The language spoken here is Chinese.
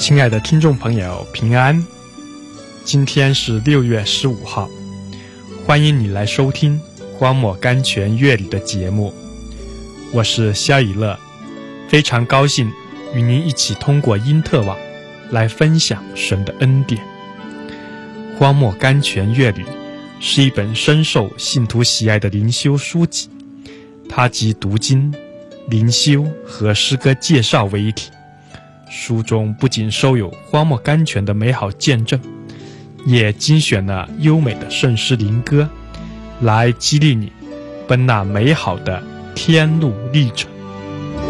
亲爱的听众朋友，平安！今天是6月15号，欢迎你来收听荒漠甘泉乐理的节目。我是肖以乐，非常高兴与您一起通过因特网来分享神的恩典。荒漠甘泉乐理是一本深受信徒喜爱的灵修书籍，它集读经、灵修和诗歌介绍为一体。书中不仅收有荒漠甘泉的美好见证，也精选了优美的圣诗灵歌，来激励你奔那美好的天路历程。